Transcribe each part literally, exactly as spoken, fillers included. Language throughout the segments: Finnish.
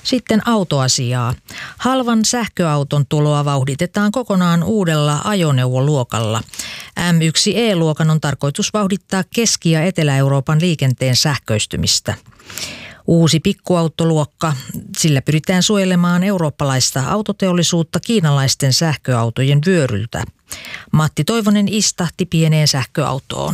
Sitten autoasiaa. Halvan sähköauton tuloa vauhditetaan kokonaan uudella ajoneuvoluokalla. M yksi E-luokan on tarkoitus vauhdittaa Keski- ja Etelä-Euroopan liikenteen sähköistymistä. Uusi pikkuautoluokka, sillä pyritään suojelemaan eurooppalaista autoteollisuutta kiinalaisten sähköautojen vyöryltä. Matti Toivonen istahti pieneen sähköautoon.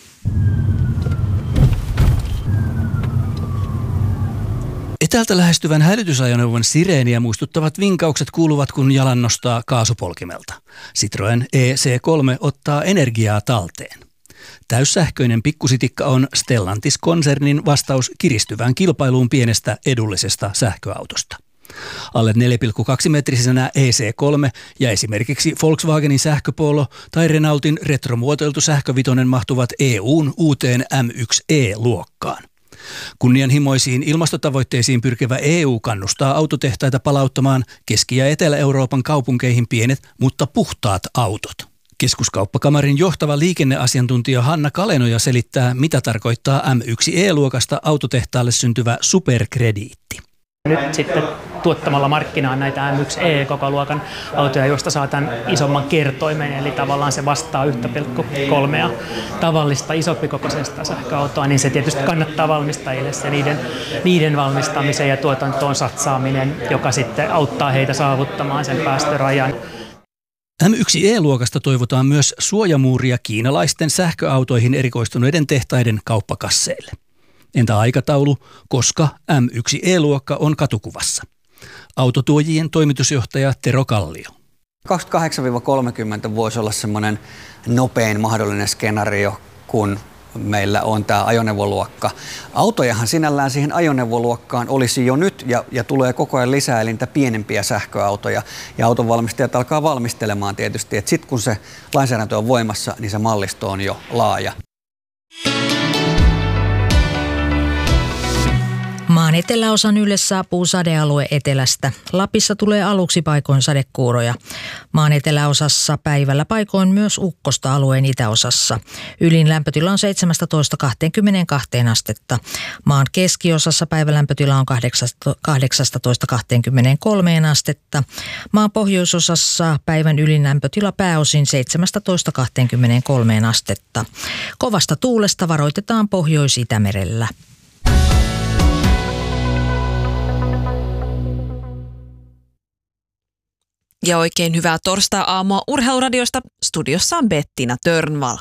Etäältä lähestyvän hälytysajoneuvon sireeniä muistuttavat vinkaukset kuuluvat, kun jalan nostaa kaasupolkimelta. Citroën E C kolme ottaa energiaa talteen. Täyssähköinen pikkusitikka on Stellantis-konsernin vastaus kiristyvään kilpailuun pienestä edullisesta sähköautosta. Alle neljä pilkku kaksi metrisenä E C kolme ja esimerkiksi Volkswagenin sähköpolo tai Renaultin retromuotoiltu sähkövitonen mahtuvat E U:n uuteen M yksi E-luokkaan. Kunnianhimoisiin ilmastotavoitteisiin pyrkivä E U kannustaa autotehtaita palauttamaan Keski- ja Etelä-Euroopan kaupunkeihin pienet, mutta puhtaat autot. Keskuskauppakamarin johtava liikenneasiantuntija Hanna Kalenoja selittää, mitä tarkoittaa M yksi E-luokasta autotehtaalle syntyvä superkrediitti. Nyt sitten tuottamalla markkinaan näitä M yksi E-kokoluokan autoja, joista saa tämän isomman kertoimen, eli tavallaan se vastaa yksi pilkku kolme tavallista isompikokoisesta sähköautoa, niin se tietysti kannattaa valmistajille se niiden, niiden valmistamiseen ja tuotantoon satsaaminen, joka sitten auttaa heitä saavuttamaan sen päästörajan. M yksi E-luokasta toivotaan myös suojamuuria kiinalaisten sähköautoihin erikoistuneiden tehtaiden kauppakasseille. Entä aikataulu, koska M yksi E-luokka on katukuvassa? Autotuojien toimitusjohtaja Tero Kallio. kaksikymmentäkahdeksan kolmekymmentä voisi olla semmoinen nopein mahdollinen skenaario, kun meillä on tämä ajoneuvoluokka. Autojahan sinällään siihen ajoneuvoluokkaan olisi jo nyt ja, ja tulee koko ajan lisää, eli niitä pienempiä sähköautoja. Ja autonvalmistajat alkaa valmistelemaan tietysti, että sitten kun se lainsäädäntö on voimassa, niin se mallisto on jo laaja. Maan eteläosan ylle saapuu sadealue etelästä. Lapissa tulee aluksi paikoin sadekuuroja. Maan eteläosassa päivällä paikoin myös ukkosta alueen itäosassa. Ylin lämpötila on seitsemästätoista kaksikymmentäkaksi astetta. Maan keskiosassa päivälämpötila on kahdeksastatoista kaksikymmentäkolme astetta. Maan pohjoisosassa päivän ylin lämpötila pääosin seitsemästätoista kaksikymmentäkolme astetta. Kovasta tuulesta varoitetaan Pohjois-Itämerellä. Ja oikein hyvää torstai-aamua Urheiluradiosta. Studiossa on Bettina Törnvall.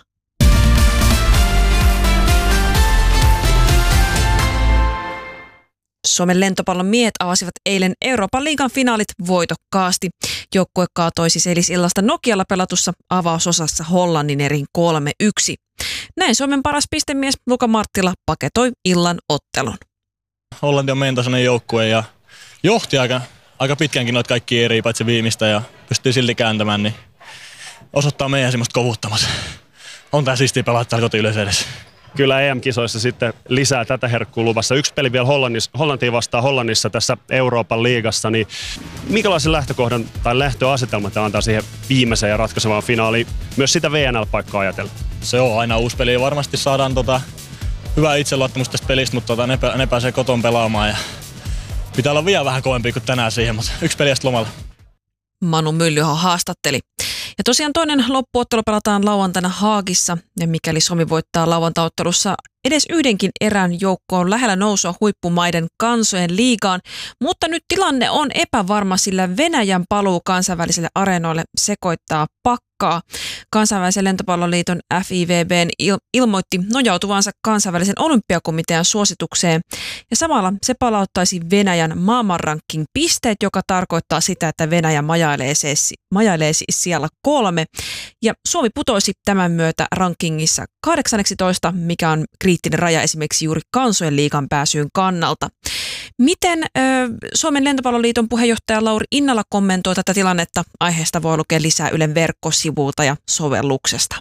Suomen lentopallon miehet avasivat eilen Euroopan liigan finaalit voitokkaasti. Joukkue kaatoi siis eilisillasta Nokialla pelatussa avausosassa Hollannin erin kolme yksi. Näin Suomen paras pistemies Luka Marttila paketoi illan ottelun. Hollanti on meidän tasoinen joukkue ja johti aika... Aika pitkänkin noita kaikki eri, paitsi viimeistä, ja pystyy silti kääntämään, niin osoittaa meidän semmoista kovuttamat. On tää siistiä pelata täällä kotiyleisö edessä. Kyllä E M-kisoissa sitten lisää tätä herkkuu luvassa. Yksi peli vielä Hollantiin vastaan Hollannissa tässä Euroopan liigassa, niin minkälaisen lähtökohdan tai lähtöasetelma tämä antaa siihen viimeiseen ja ratkaisevaan finaaliin, myös sitä V N L-paikkaa ajatellen? Se on aina uusi peli ja varmasti saadaan tota hyvää itseluottamusta tästä pelistä, mutta tota, ne, ne pääsee koton pelaamaan ja pitää olla vielä vähän kovempi kuin tänään siihen, mutta yksi peli lomalla. Manu Myllyho haastatteli. Ja tosiaan toinen loppuottelu pelataan lauantaina Haagissa. Ja mikäli Suomi voittaa lauantaottelussa edes yhdenkin erän, joukko on lähellä nousua huippumaiden kansojen liigaan. Mutta nyt tilanne on epävarma, sillä Venäjän paluu kansainvälisille areenoille sekoittaa pakkaa. Kansainvälisen lentopalloliiton F I V B:n il- ilmoitti nojautuvansa kansainvälisen olympiakomitean suositukseen. Ja samalla se palauttaisi Venäjän maailmanranking pisteet, joka tarkoittaa sitä, että Venäjä majailee, se, majailee siis siellä kolme. Ja Suomi putoisi tämän myötä rankingissa kahdeksastoista, mikä on kriittinen raja esimerkiksi juuri kansojen liigan pääsyyn kannalta. Miten ö, Suomen lentopalloliiton puheenjohtaja Lauri Innala kommentoi tätä tilannetta? Aiheesta voi lukea lisää Ylen verkkosivulta ja sovelluksesta.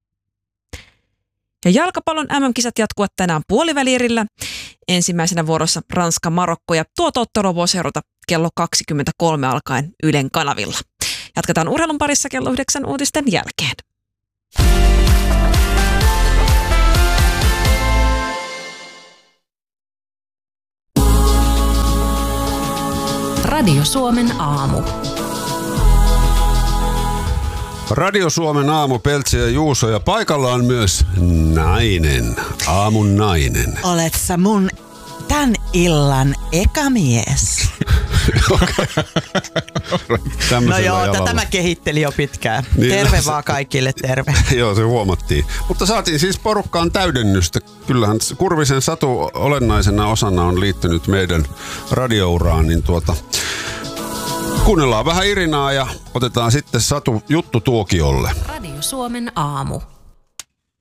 Ja jalkapallon M M-kisat jatkuvat tänään puolivälierillä. Ensimmäisenä vuorossa Ranska, Marokko ja tuota ottelua voi seurata kello kaksikymmentäkolme alkaen Ylen kanavilla. Jatketaan urheilun parissa kello yhdeksän uutisten jälkeen. Radio Suomen aamu. Radio Suomen aamu, Peltsi ja Juuso, ja paikalla on myös nainen, aamun nainen. Olet sä mun tän illan eka mies. No joo, jalalla. Tätä mä kehittelin jo pitkään. Niin, terve no, vaan kaikille, terve. Joo, se huomattiin. Mutta saatiin siis porukkaan täydennystä. Kyllähän Kurvisen Satu olennaisena osana on liittynyt meidän radiouraan, niin tuota... Kuunnellaan vähän Irinaa ja otetaan sitten Satu juttu tuokiolle. Radio Suomen aamu.